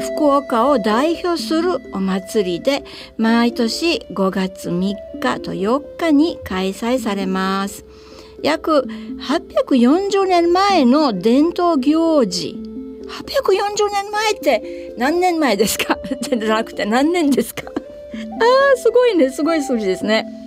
福岡を代表するお祭りで、毎年5月3日と4日に開催されます。約840年前の伝統行事。840年前って何年前ですかじゃなくて何年ですかすごいね、すごい数字ですね。